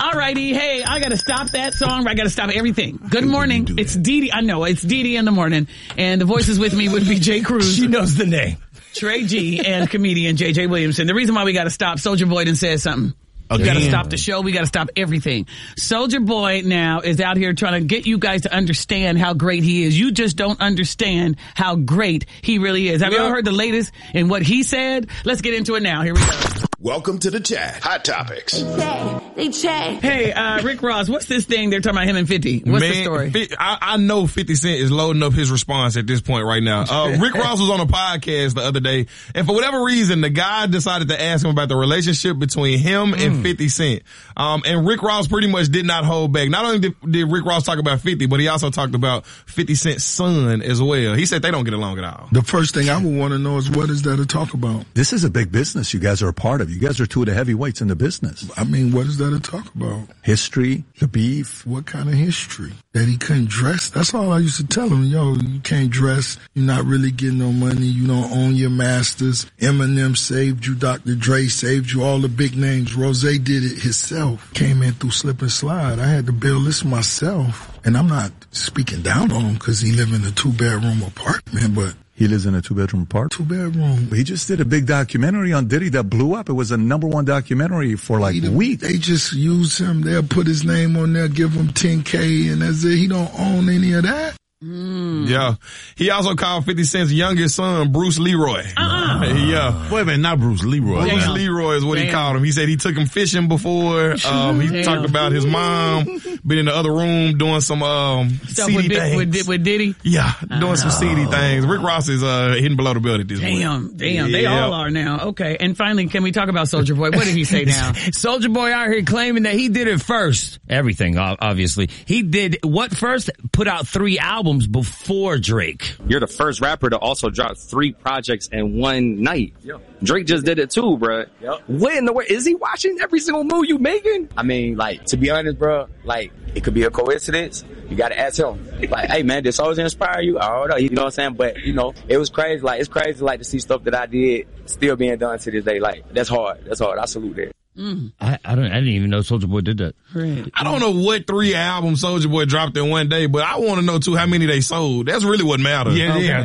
All righty. Hey, I got to stop that song. I got to stop everything. Good morning. It's Dee Dee. I know. It's Dee Dee in the morning. And the voices with me would be Jay Cruz. She knows the name. Trey G and comedian JJ Williamson. The reason why we got to stop, Soulja Boy done said something. We got to stop the show. We got to stop everything. Soulja Boy now is out here trying to get you guys to understand how great he is. You just don't understand how great he really is. Have you ever heard the latest in what he said? Let's get into it now. Here we go. Welcome to the chat. Hot Topics. They chat. Hey, Rick Ross, what's this thing they're talking about him and 50? What's the story? I know 50 Cent is loading up his response at this point right now. Rick Ross was on a podcast the other day, and for whatever reason, the guy decided to ask him about the relationship between him and 50 Cent. And Rick Ross pretty much did not hold back. Not only did Rick Ross talk about 50, but he also talked about 50 Cent's son as well. He said they don't get along at all. The first thing I would want to know is, what is there to talk about? This is a big business you guys are a part of. You guys are two of the heavyweights in the business. I mean, what is there to talk about? History, the beef. What kind of history? That he couldn't dress? That's all I used to tell him. Yo, you can't dress. You're not really getting no money. You don't own your masters. Eminem saved you. Dr. Dre saved you. All the big names. Rose did it himself. Came in through slip and slide. I had to build this myself. And I'm not speaking down on him because he live in a 2-bedroom apartment, but he lives in a 2-bedroom apartment? 2-bedroom. He just did a big documentary on Diddy that blew up. It was a #1 documentary for weeks. They just use him. They'll put his name on there, give him $10K, and that's it. He don't own any of that. Yeah. He also called 50 Cent's youngest son Bruce Leroy. Yeah. Wait a minute, not Bruce Leroy. Bruce Leroy is what he called him. He said he took him fishing before. He talked about his mom been in the other room doing some stuff seedy things. with Diddy? Yeah, doing some seedy things. Rick Ross is hitting below the belt at this point. Damn. They all are now. Okay. And finally, can we talk about Soulja Boy? What did he say now? Soulja Boy out here claiming that he did it first. Everything, obviously. He did what first? Put out 3 albums before Drake. You're the first rapper to also drop 3 projects in one night. Yep. Drake just did it too, bro. Yep. What in the world? Is he watching every single move you making? I mean, to be honest, bro, it could be a coincidence. You gotta ask him. Hey man, did Soulja inspire you? I don't know. You know what I'm saying? But, it was crazy. It's crazy to see stuff that I did still being done to this day. That's hard. I salute that. I didn't even know Soulja Boy did that. Right. I don't know what 3 albums Soulja Boy dropped in one day, but I want to know too how many they sold. That's really what matters.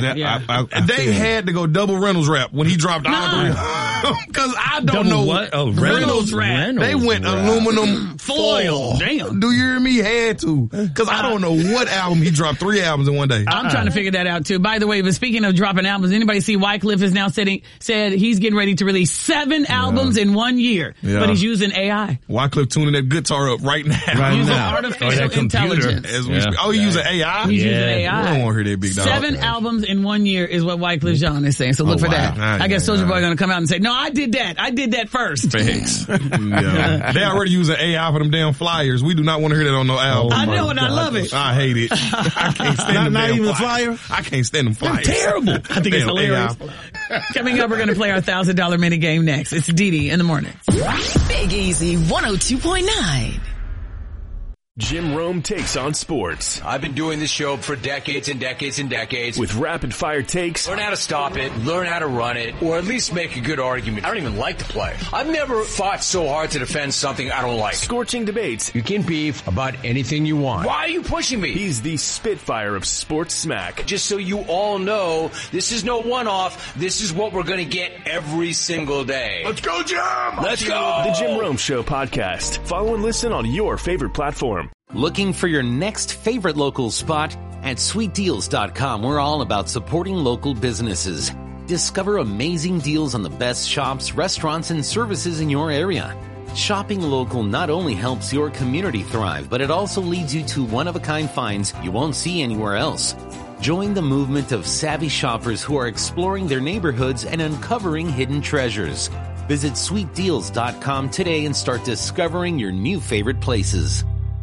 They had to go double Reynolds rap when he dropped all 3. Because I don't know what. Oh, Reynolds rap. They went aluminum foil. Damn. Do you hear me? Had to. Because I don't know what album he dropped 3 albums in one day. I'm trying to figure that out too. By the way, but speaking of dropping albums, anybody see Wycliffe is now said he's getting ready to release 7 albums in 1 year. Yeah. But he's using AI. Wycliffe tuning that guitar up right now. Using artificial intelligence. As we speak. Oh, he's using AI? He's using AI. I don't want to hear that big dog. 7 albums in 1 year is what Wycliffe Jean is saying. So look for that. I guess Soulja Boy going to come out and say, no, I did that first. Thanks. They already using AI for them damn flyers. We do not want to hear that on no album. I know and I love it. I hate it. I can't stand them. Not even the flyer? I can't stand them flyers. They're terrible. I think it's hilarious. Coming up, we're going to play our $1,000 mini game next. It's Dee Dee in the morning. Big Easy 102.9. Jim Rome takes on sports. I've been doing this show for decades and decades and decades. With rapid fire takes. Learn how to stop it, learn how to run it, or at least make a good argument. I don't even like to play. I've never fought so hard to defend something I don't like. Scorching debates. You can beef about anything you want. Why are you pushing me? He's the Spitfire of sports smack. Just so you all know, this is no one-off. This is what we're going to get every single day. Let's go, Jim! Let's go! The Jim Rome Show podcast. Follow and listen on your favorite platform. Looking for your next favorite local spot? At sweetdeals.com, we're all about supporting local businesses. Discover amazing deals on the best shops, restaurants, and services in your area. Shopping local not only helps your community thrive, but it also leads you to one-of-a-kind finds you won't see anywhere else. Join the movement of savvy shoppers who are exploring their neighborhoods and uncovering hidden treasures. Visit sweetdeals.com today and start discovering your new favorite places.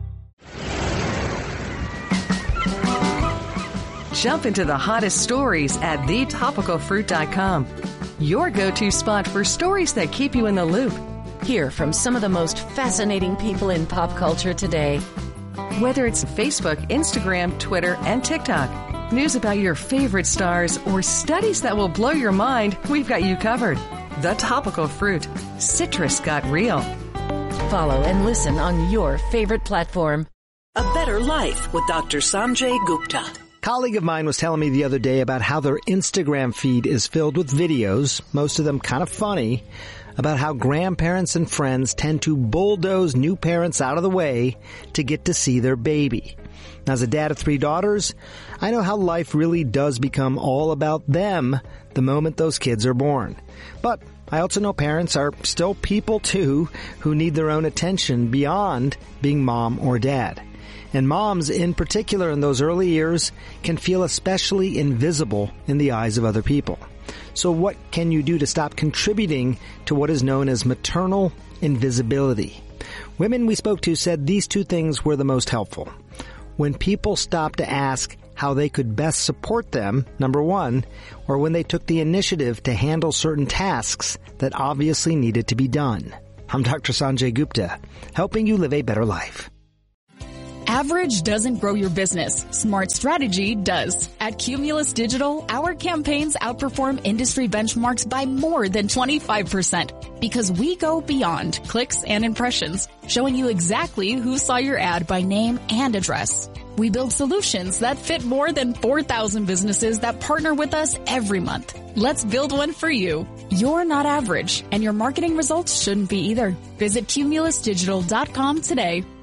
Jump into the hottest stories at thetopicalfruit.com. Your go-to spot for stories that keep you in the loop. Hear from some of the most fascinating people in pop culture today. Whether it's Facebook, Instagram, Twitter, and TikTok, news about your favorite stars, or studies that will blow your mind, we've got you covered. The Topical Fruit. Citrus got real. Follow and listen on your favorite platform. A Better Life with Dr. Sanjay Gupta. A colleague of mine was telling me the other day about how their Instagram feed is filled with videos, most of them kind of funny, about how grandparents and friends tend to bulldoze new parents out of the way to get to see their baby. As a dad of 3 daughters, I know how life really does become all about them the moment those kids are born. But I also know parents are still people too who need their own attention beyond being mom or dad. And moms, in particular in those early years, can feel especially invisible in the eyes of other people. So what can you do to stop contributing to what is known as maternal invisibility? Women we spoke to said these 2 things were the most helpful. When people stopped to ask how they could best support them, number 1, or when they took the initiative to handle certain tasks that obviously needed to be done. I'm Dr. Sanjay Gupta, helping you live a better life. Average doesn't grow your business. Smart strategy does. At Cumulus Digital, our campaigns outperform industry benchmarks by more than 25% because we go beyond clicks and impressions, showing you exactly who saw your ad by name and address. We build solutions that fit more than 4,000 businesses that partner with us every month. Let's build one for you. You're not average, and your marketing results shouldn't be either. Visit cumulusdigital.com today.